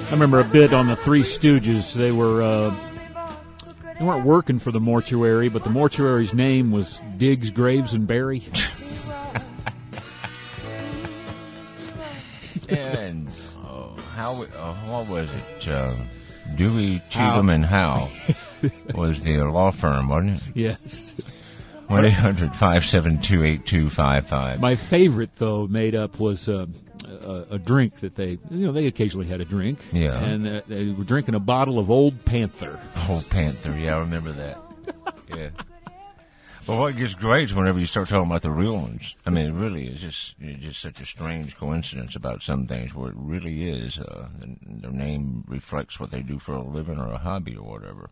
I remember a bit on the Three Stooges. They weren't working for the mortuary, but the mortuary's name was Diggs, Graves, and Barry. And what was it? Dewey, Cheatham, and Howe was the law firm, wasn't it? Yes. 1-800-572-8255. My favorite, though, made up was a drink that they occasionally had a drink. Yeah. And they were drinking a bottle of Old Panther. Old Panther, yeah, I remember that. Yeah. Well, what gets great is whenever you start talking about the real ones. I mean, it really is just such a strange coincidence about some things where it really is. Their name reflects what they do for a living or a hobby or whatever.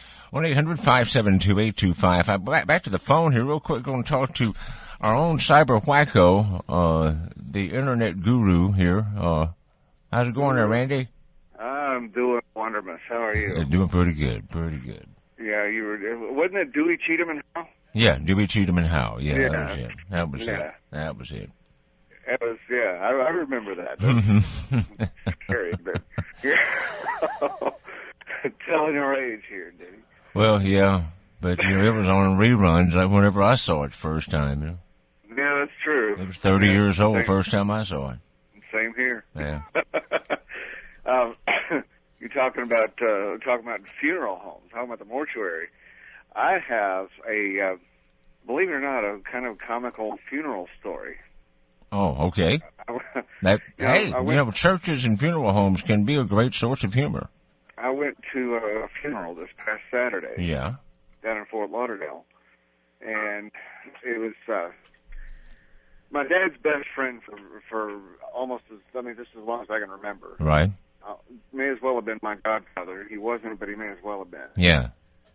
1-800-572-8255. Back to the phone here real quick. Going to talk to our own cyber wacko, the internet guru here. How's it going there, Randy? I'm doing wonderful. How are you? Doing pretty good, pretty good. Yeah, you were. Wasn't it Dewey, Cheatham, and Howe? Yeah, Dewey, Cheatham, and Howe. Yeah, Yeah. that was it. That was Yeah. it. That was it. It was. Yeah, I remember that. That's scary, but yeah. Telling your age here, dude. Well, yeah, but it was on reruns. Like whenever I saw it first time, Yeah, that's true. it was 30 years old Same, first time I saw it. Same here. Yeah. You're talking about funeral homes, talking about the mortuary. I have a, believe it or not, a kind of comical funeral story. Oh, okay. Churches and funeral homes can be a great source of humor. I went to a funeral this past Saturday. Yeah. Down in Fort Lauderdale, and it was my dad's best friend for almost just as long as I can remember. Right. May as well have been my godfather. He wasn't, but he may as well have been. Yeah.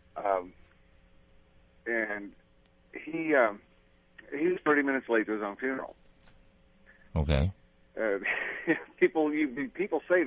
And he was 30 minutes late to his own funeral. Okay. People say